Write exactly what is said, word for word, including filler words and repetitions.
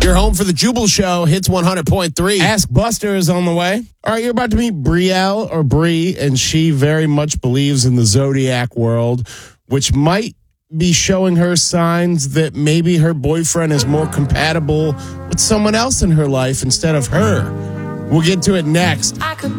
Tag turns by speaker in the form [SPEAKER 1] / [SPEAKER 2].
[SPEAKER 1] You're home for the Jubal Show. Hits one hundred point three.
[SPEAKER 2] Ask Buster is on the way. All right, you're about to meet Brielle or Brie, and she very much believes in the Zodiac world, which might be showing her signs that maybe her boyfriend is more compatible with someone else in her life instead of her. We'll get to it next.